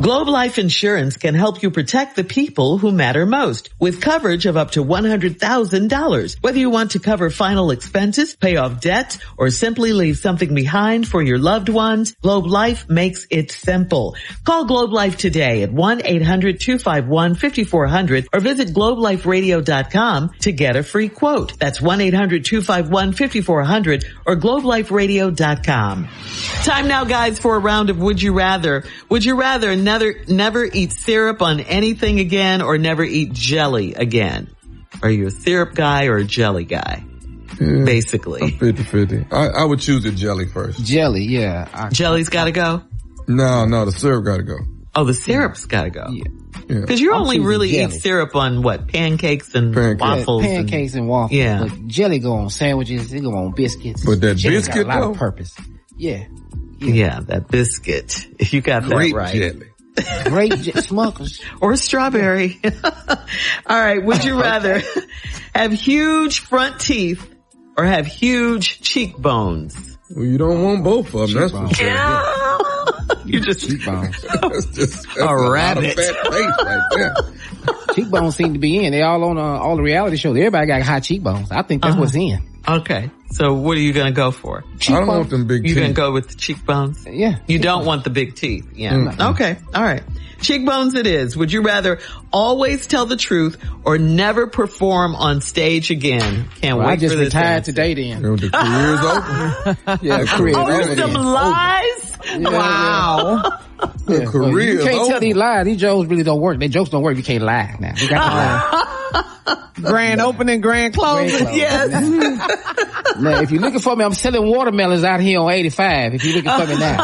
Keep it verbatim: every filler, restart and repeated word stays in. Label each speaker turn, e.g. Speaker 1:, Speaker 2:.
Speaker 1: Globe Life Insurance can help you protect the people who matter most with coverage of up to one hundred thousand dollars. Whether you want to cover final expenses, pay off debt, or simply leave something behind for your loved ones, Globe Life makes it simple. Call Globe Life today at one eight hundred two five one five four zero zero or visit globe life radio dot com to get a free quote. That's one eight hundred two five one five four zero zero or globe life radio dot com. Time now, guys, for a round of Would You Rather. Would you rather never, never eat syrup on anything again or never eat jelly again? Are you a syrup guy or a jelly guy?
Speaker 2: Yeah,
Speaker 1: basically.
Speaker 2: I'm fifty-fifty. I, I would choose the jelly first.
Speaker 3: Jelly, yeah. I,
Speaker 1: Jelly's gotta go?
Speaker 2: No, no, the syrup gotta go.
Speaker 1: Oh, the syrup's gotta go.
Speaker 3: Yeah.
Speaker 1: Because you
Speaker 3: I'm
Speaker 1: only really
Speaker 3: jelly.
Speaker 1: eat syrup on what? Pancakes and
Speaker 2: Pancakes.
Speaker 1: waffles.
Speaker 3: Yeah, pancakes and, and waffles.
Speaker 1: Yeah.
Speaker 3: But jelly go on sandwiches. It go on biscuits.
Speaker 2: But that
Speaker 3: Jelly
Speaker 2: biscuit,
Speaker 3: got a lot
Speaker 2: though?
Speaker 3: of purpose. Yeah.
Speaker 1: Yeah. yeah, that biscuit. You got
Speaker 2: Grape
Speaker 1: that right.
Speaker 2: jelly.
Speaker 3: Grape j- Smuckers.
Speaker 1: Or strawberry. All right. Would you rather have huge front teeth or have huge cheekbones?
Speaker 2: Well, you don't want both of them. That's for sure.
Speaker 1: Yeah. You just
Speaker 3: Cheekbones.
Speaker 2: That's just that's
Speaker 1: A
Speaker 2: a
Speaker 1: rabbit.
Speaker 2: lot of fat face right there.
Speaker 3: Cheekbones seem to be in. They all on uh, all the reality shows. Everybody got high cheekbones. I think that's
Speaker 1: Uh-huh.
Speaker 3: what's in.
Speaker 1: Okay. So what are you going to go for?
Speaker 2: I don't want them big
Speaker 1: You
Speaker 2: teeth.
Speaker 1: going to go with the cheekbones?
Speaker 3: Yeah.
Speaker 1: You don't want the big teeth. Yeah.
Speaker 2: Mm-mm.
Speaker 1: Okay. All right. Cheekbones it is. Would you rather always tell the truth or never perform on stage again? Can't
Speaker 3: Well,
Speaker 1: wait
Speaker 3: I just
Speaker 1: for this
Speaker 3: retired
Speaker 1: answer.
Speaker 3: today then.
Speaker 2: You know, the career's over.
Speaker 3: Yeah, the career's
Speaker 1: Oh,
Speaker 3: over
Speaker 1: some
Speaker 3: then.
Speaker 1: lies?
Speaker 3: Yeah,
Speaker 1: Wow.
Speaker 2: The
Speaker 3: Yeah. Well,
Speaker 2: career's
Speaker 3: you can't
Speaker 2: over.
Speaker 3: tell these lies. These jokes really don't work. They jokes don't work if you can't lie now. You got to lie.
Speaker 1: Grand opening, grand closing.
Speaker 3: Grand closing.
Speaker 1: Yes.
Speaker 3: Now, if you're looking for me, I'm selling watermelons out here on eighty-five. If you're looking for me now.